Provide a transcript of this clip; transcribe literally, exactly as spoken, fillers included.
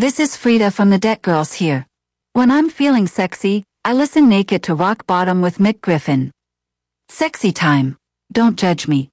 This is Frida from the Deck Girls here. When I'm feeling sexy, I listen naked to Rock Bottom with Mick Griffin. Sexy time. Don't judge me.